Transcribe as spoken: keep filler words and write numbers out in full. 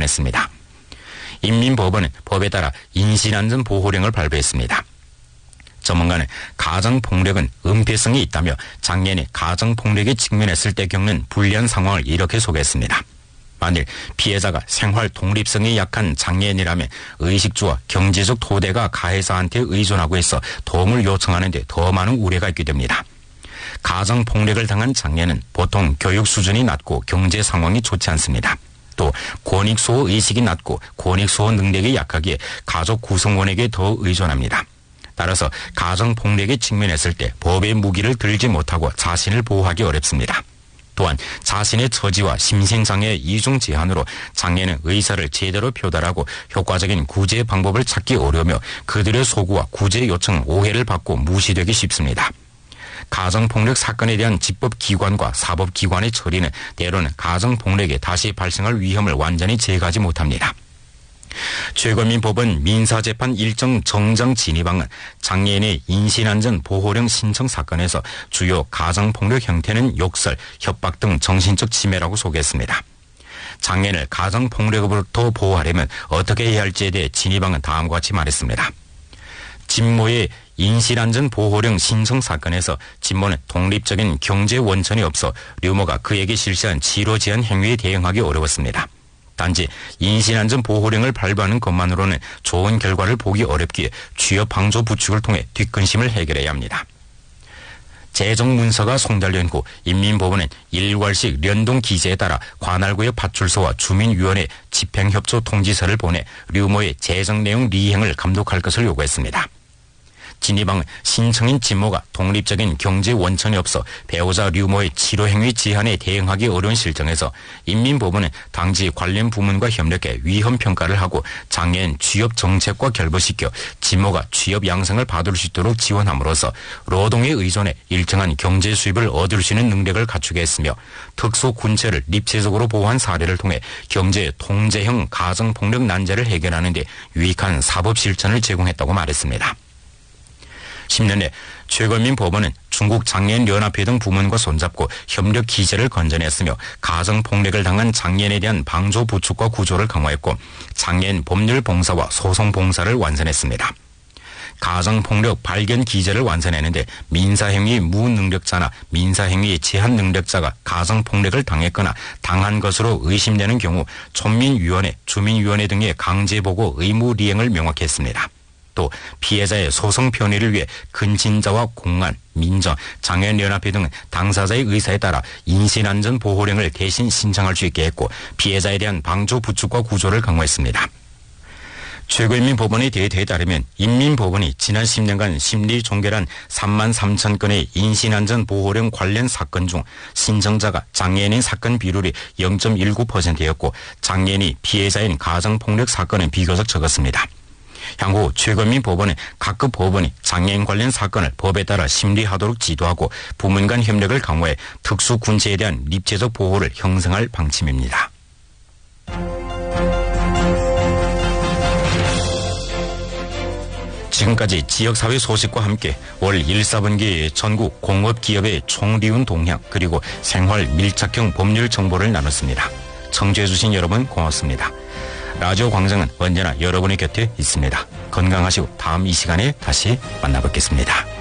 원전했습니다. 인민법원은 법에 따라 인신안전보호령을 발부했습니다. 전문가는 가정폭력은 은폐성이 있다며 장애인이 가정폭력에 직면했을 때 겪는 불리한 상황을 이렇게 소개했습니다. 만일 피해자가 생활 독립성이 약한 장애인이라면 의식주와 경제적 토대가 가해자한테 의존하고 있어 도움을 요청하는데 더 많은 우려가 있게 됩니다. 가정폭력을 당한 장애인은 보통 교육 수준이 낮고 경제 상황이 좋지 않습니다. 또 권익수호 의식이 낮고 권익수호 능력이 약하기에 가족 구성원에게 더 의존합니다. 따라서 가정폭력에 직면했을 때 법의 무기를 들지 못하고 자신을 보호하기 어렵습니다. 또한 자신의 처지와 심신장애의 이중 제한으로 장애인은 의사를 제대로 표달하고 효과적인 구제 방법을 찾기 어려우며 그들의 소구와 구제 요청 오해를 받고 무시되기 쉽습니다. 가정폭력 사건에 대한 집법기관과 사법기관의 처리는 때로는 가정폭력이 다시 발생할 위험을 완전히 제거하지 못합니다. 최건민 법원 민사재판 일정 정장 진입항은 장애인의 인신안전보호령 신청 사건에서 주요 가정폭력 형태는 욕설, 협박 등 정신적 침해라고 소개했습니다. 장애인을 가정폭력으로부터 보호하려면 어떻게 해야 할지에 대해 진입항은 다음과 같이 말했습니다. 진모의 인신안전보호령 신청 사건에서 진모는 독립적인 경제 원천이 없어 류모가 그에게 실시한 치료 제한 행위에 대응하기 어려웠습니다. 단지 인신안전보호령을 발부하는 것만으로는 좋은 결과를 보기 어렵기에 취업 방조 부축을 통해 뒷근심을 해결해야 합니다. 재정 문서가 송달된 후 인민법원은 일괄식 연동 기재에 따라 관할구역 파출소와 주민위원회 집행협조 통지서를 보내 류모의 재정 내용 리행을 감독할 것을 요구했습니다. 진입항은 신청인 진모가 독립적인 경제 원천이 없어 배우자 류모의 치료행위 제한에 대응하기 어려운 실정에서 인민법원은 당시 관련 부문과 협력해 위험평가를 하고 장애인 취업 정책과 결부시켜 진모가 취업 양성을 받을 수 있도록 지원함으로써 노동에 의존해 일정한 경제 수입을 얻을 수 있는 능력을 갖추게 했으며 특수군체를 입체적으로 보호한 사례를 통해 경제 통제형 가정폭력 난제를 해결하는 데 유익한 사법 실천을 제공했다고 말했습니다. 십 년에 최건민 법원은 중국 장애인연합회 등 부문과 손잡고 협력 기제를 건전했으며 가정폭력을 당한 장애인에 대한 방조 부축과 구조를 강화했고 장애인 법률 봉사와 소송 봉사를 완성했습니다. 가정폭력 발견 기제를 완성했는데 민사행위 무능력자나 민사행위 제한 능력자가 가정폭력을 당했거나 당한 것으로 의심되는 경우 촌민위원회, 주민위원회 등의 강제보고 의무 리행을 명확했습니다. 또 피해자의 소송 편의를 위해 근친자와 공안, 민정, 장애인연합회 등은 당사자의 의사에 따라 인신안전보호령을 대신 신청할 수 있게 했고 피해자에 대한 방조 부축과 구조를 강화했습니다. 최고인민 법원의 데이터에 따르면 인민법원이 지난 십 년간 심리 종결한 삼만 삼천 건의 인신안전보호령 관련 사건 중 신청자가 장애인인 사건 비율이 영 점 일구 퍼센트였고 장애인이 피해자인 가정폭력 사건은 비교적 적었습니다. 향후 최건민 법원은 각급 법원이 장애인 관련 사건을 법에 따라 심리하도록 지도하고 부문 간 협력을 강화해 특수군체에 대한 입체적 보호를 형성할 방침입니다. 지금까지 지역사회 소식과 함께 올 일, 사분기 전국 공업기업의 총리운 동향 그리고 생활 밀착형 법률 정보를 나눴습니다. 청취해주신 여러분 고맙습니다. 라디오 광장은 언제나 여러분의 곁에 있습니다. 건강하시고 다음 이 시간에 다시 만나뵙겠습니다.